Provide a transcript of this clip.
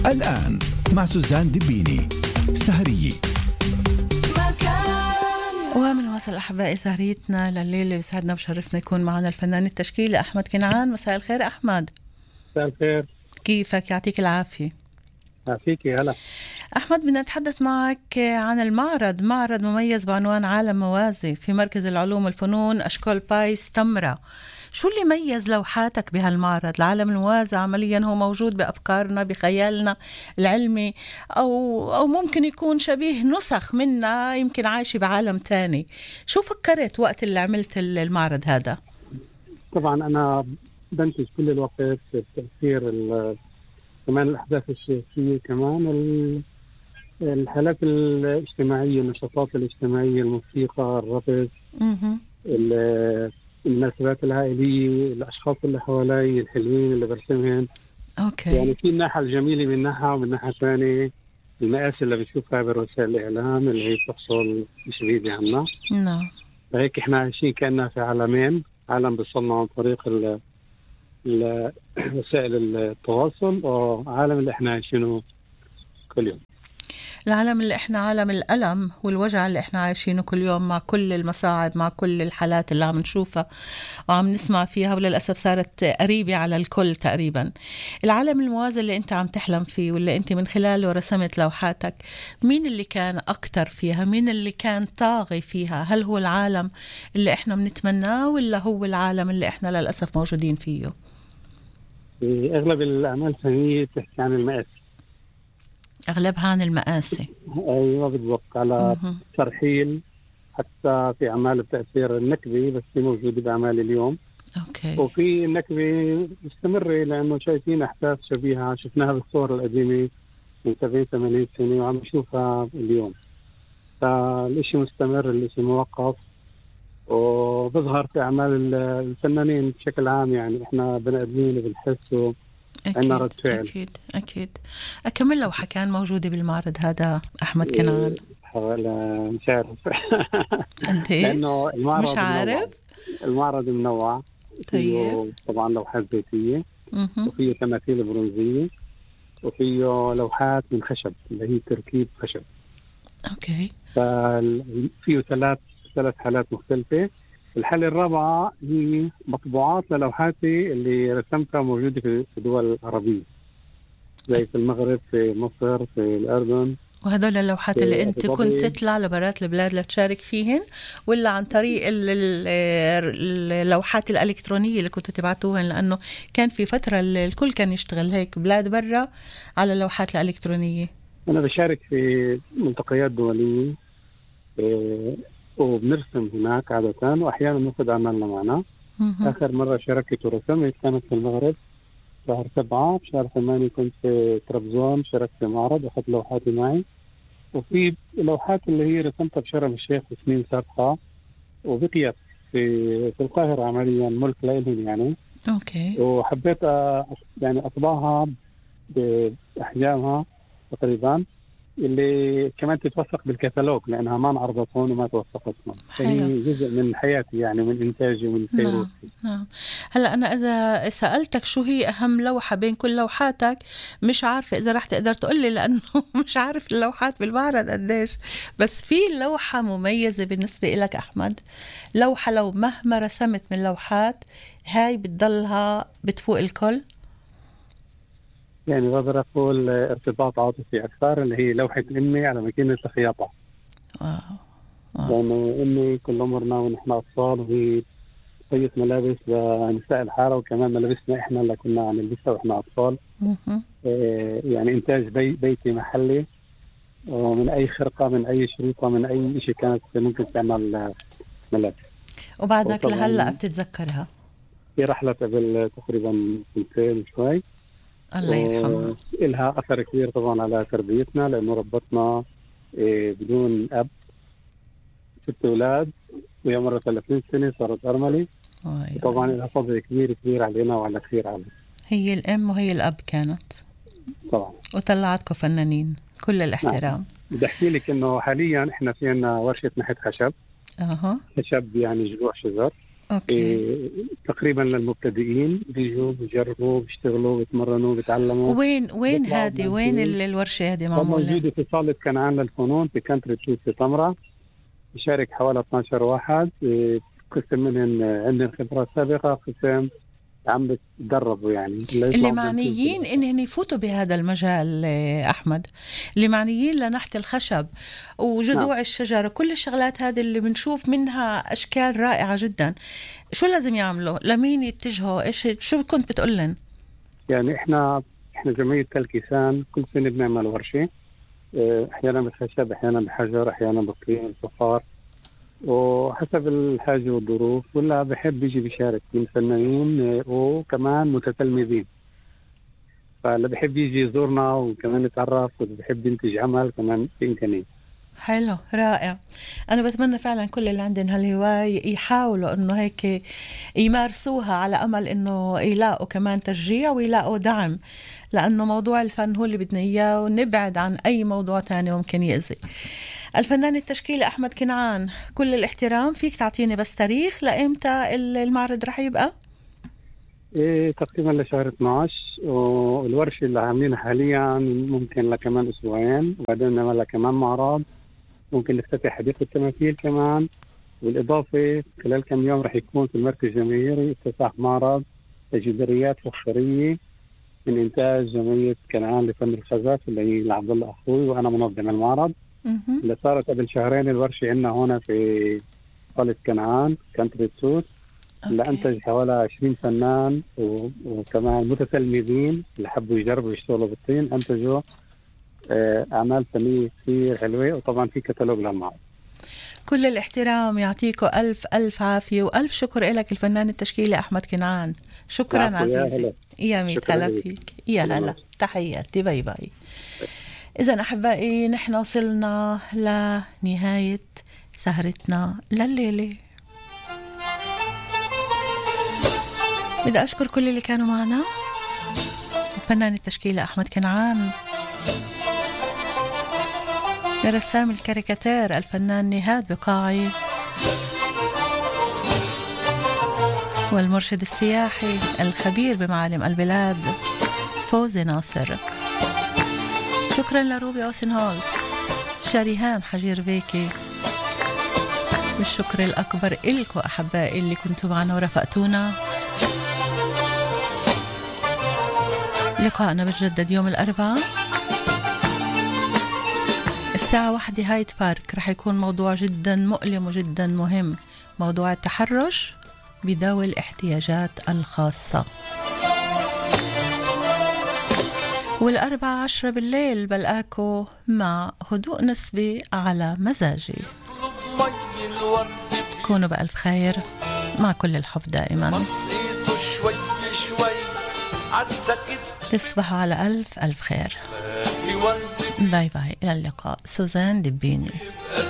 الآن مع سوزان دبيني سهرية. ومن وصل أحبائي سهريتنا لليلة، بيسعدنا وبشرفنا يكون معنا الفنان التشكيلي أحمد كنعان. مساء الخير أحمد. مساء الخير، كيفك؟ يعطيك العافية. يعطيكي هلا. أحمد، بدنا نتحدث معك عن معرض مميز بعنوان عالم موازي في مركز العلوم والفنون أشكول بايس تمرة. شو اللي ميز لوحاتك بهالمعرض؟ العالم الموازي عمليا هو موجود بأفكارنا، بخيالنا العلمي، أو ممكن يكون شبيه نسخ منا يمكن عايشة بعالم تاني. شو فكرت وقت اللي عملت المعرض هذا؟ طبعا أنا بنتج كل الوقت بتأثير كمان الأحداث السياسية، كمان الحالات الاجتماعية، النشاطات الاجتماعية، الموسيقى، الرقص، المناسبات العائلية، الأشخاص اللي حوالي الحلوين اللي برسمهم. أوكي. يعني في الناحية الجميلة من ناحية، ومن ناحية ثانية المآسي اللي بتشوفها بوسائل الإعلام اللي هي بتحصل مش بعيدة عنا. نعم. فهيك إحنا عايشين كأننا في عالمين، عالم بيصنع عن طريق وسائل التواصل، وعالم اللي إحنا عايشينه كل يوم. العالم اللي احنا عالم الألم والوجع اللي احنا عايشينه كل يوم، مع كل المصاعب، مع كل الحالات اللي عم نشوفها وعم نسمع فيها، وللأسف صارت قريبة على الكل تقريبا. العالم الموازي اللي انت عم تحلم فيه واللي انت من خلاله رسمت لوحاتك، مين اللي كان أكتر فيها؟ مين اللي كان طاغي فيها؟ هل هو العالم اللي احنا بنتمناه، ولا هو العالم اللي احنا للأسف موجودين فيه؟ في أغلب الأعمال الفنية تحكي عن المآسي. أغلبها عن المآسي. أيوة بالضبط، على ترحيل، حتى في أعمال بتأثير النكبة، بس هي موجودة بأعمال اليوم. أوكي. وفي النكبة مستمرة، لأنه شايفين أحداث شبيهة شفناها بالصور القديمة من 70-80 سنة وعم نشوفها اليوم. فالإشي مستمر، الإشي موقف، وبظهر في أعمال الفنانين بشكل عام. يعني إحنا بني آدمين بنحس عندنا رد فعل. أكيد. أكمل لوحة كان موجودة بالمعرض هذا أحمد كنعان؟ مش عارف. لأنه المعرض مش عارف. المعرض منوع. طيب. طبعا لوحات زيتية، وفيه تماثيل برونزية، وفيه لوحات من خشب اللي هي تركيب خشب. أوكي. فيه ثلاث حالات مختلفة. الحالة الرابعة هي مطبوعات للوحاتي اللي رسمتها موجودة في الدول العربية، زي في المغرب، في مصر، في الأردن. وهدول اللوحات اللي أنت كنت تطلع لبرات البلاد لتشارك فيهن، ولا عن طريق اللوحات الإلكترونية اللي كنتوا تبعتوهن؟ لأنه كان في فترة الكل كان يشتغل هيك بلاد برا على اللوحات الإلكترونية. أنا بشارك في ملتقيات دولية، وبنرسم هناك عادة، وأحيانا ناخذ أعمالنا معنا. آخر مرة شاركت ورسمت كانت في المغرب شهر 7. بشهر 8 كنت في طرابزون، شاركت في معرض وأخذت لوحاتي معي. وفي لوحات اللي هي رسمتها بشرم الشيخ في سنين سابقة، وبقيت في القاهرة عمليا، ملك لإلهم يعني. أوكي. وحبيت يعني أطبعها بأحجامها تقريبا، اللي كمان تتوثق بالكتالوج، لأنها ما انعرضت هون وما توثقت هون. هي جزء من حياتي، يعني من إنتاجي ومن سيروتي. نعم. هلأ أنا إذا سألتك شو هي أهم لوحة بين كل لوحاتك، مش عارفة إذا رح تقدر تقولي، لأنه مش عارف اللوحات بالمعرض قديش. بس في لوحة مميزة بالنسبة إلك أحمد، لوحة لو مهما رسمت من لوحات هاي بتضلها بتفوق الكل؟ يعني بقدر أقول ارتباط عاطفي أكثر، اللي هي لوحة أمي على ماكينة الخياطة. لأنه أمي كل عمرنا ونحن أطفال، وهي خيط ملابس لنساء الحارة، وكمان ملابسنا إحنا اللي كنا عم نلبسها وإحنا أطفال. يعني إنتاج بيتي محلي، ومن أي خرقة، من أي شريطة، من أي شيء كانت ممكن تعمل ملابس. وبعدك لهلأ بتتذكرها؟ في رحلة قبل تقريبا سنتين شوي. الله يرحمها. إلها أثر كبير طبعا على تربيتنا، لأنه ربطنا بدون أب، 6 أولاد، وهي مرة 30 سنة صارت أرملة. طبعا لها فضل كبير علينا وعلى كثير علينا. هي الأم وهي الأب كانت طبعا، وطلعتكم فنانين، كل الاحترام. بدي أحكي لك إنه حاليا إحنا في عنا ورشة نحت خشب. خشب يعني جذوع شجر. أوكي. تقريبا للمبتدئين بيجوا بيجربوا بيشتغلوا بيتمرنوا بيتعلموا. وين هذه؟ وين الورشة هذه معمولة؟ موجودة في صالة كنعان للفنون في كانتري توت في طمرة. يشارك حوالي 12 واحد، قسم منهم عندهم خبرة سابقة، قسم عم بتدربوا يعني اللي معنيين إنهم يفوتوا بهذا المجال. أحمد، اللي معنيين لنحت الخشب وجذوع نعم. الشجرة، كل الشغلات هذه اللي بنشوف منها أشكال رائعة جدا، شو لازم يعملوا؟ لمين يتجهوا؟ إيش شو كنت بتقول لن؟ يعني إحنا جمعية تل كيسان كل سنة بنعمل ورشة، أحيانا بالخشب، أحيانا بحجر، أحيانا بالطين الفخار، وحسب الحاجة والظروف. ولا بحب يجي بيشارك من فنانين وكمان متتلمذين، فاللي بحب يجي يزورنا وكمان يتعرف، واللي بحب ينتج عمل كمان بإمكانية. حلو، رائع. أنا بتمنى فعلا كل اللي عندهم هالهواية يحاولوا إنه هيك يمارسوها، على أمل إنه يلاقوا كمان تشجيع ويلاقوا دعم، لأنه موضوع الفن هو اللي بدنا إياه، ونبعد عن أي موضوع تاني ممكن يأذي. الفنان التشكيلي أحمد كنعان، كل الاحترام، فيك تعطيني بس تاريخ لإمتى المعرض رح يبقى؟ تقريبا لشهر 12، والورشة اللي عاملينها حاليا ممكن لكمان أسبوعين، وبعدين نعمل كمان معرض، ممكن نفتتح حديقة التماثيل كمان. بالإضافة خلال كم يوم رح يكون في المركز الجماهيري افتتاح معرض تجديريات فخارية من إنتاج جمعية كنعان لفن الخزف اللي هي لعبد الله أخوي، وأنا منظم المعرض اللي صارت قبل شهرين. الورشة عندنا هنا في صالة كنعان كانتري توت، اللي أنتج حوالي 20 فنان وكمان متتلمذين اللي حبوا يجربوا يشتغلوا بالطين، أنتجوا أعمال فنية كثير حلوة، وطبعا في كتالوج للمعرض. كل الاحترام، يعطيكم ألف عافية وألف شكر لك الفنان التشكيلي أحمد كنعان. شكرا عزيزي، يا ميت هلا فيك، يا هلا، تحياتي، باي باي. إذن أحبائي، نحن وصلنا لنهاية سهرتنا لليلة. بدي أشكر كل اللي كانوا معنا، الفنان التشكيلي أحمد كنعان، رسام الكاريكاتير الفنان نهاد بقاعي، والمرشد السياحي الخبير بمعالم البلاد فوزي ناصر. شكرا لروبي أوسنهولز، شريهان حجير فيكي. والشكر الأكبر إلكم أحبائي اللي كنتوا معنا ورفقتونا. لقاءنا بتجدد يوم الأربعاء الساعة 1 هايد بارك. رح يكون موضوع جدا مؤلم وجدا مهم، موضوع التحرش بذوي الاحتياجات الخاصة. والأربعة 10 بالليل بلقاكو مع هدوء نسبي على مزاجي. كونوا بألف خير، مع كل الحب دائما. تصبحوا على ألف خير. باي باي، إلى اللقاء. سوزان دبيني.